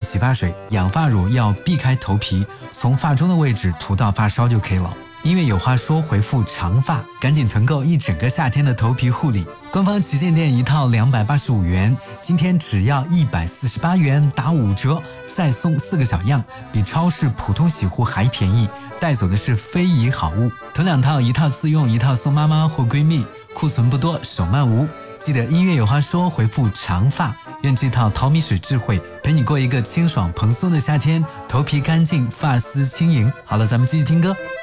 洗发水，养发乳要避开头皮，从发中的位置涂到发梢就可以了。音乐有话说回复长发，赶紧囤购一整个夏天的头皮护理。官方旗舰店一套285元，今天只要148元打5折，再送4个小样，比超市普通洗护还便宜，带走的是非遗好物。囤2套，一套自用，一套送妈妈或闺蜜，库存不多，手慢无。记得音乐有话说回复长发，愿这套淘米水智慧陪你过一个清爽蓬松的夏天，头皮干净，发丝轻盈。好了，咱们继续听歌。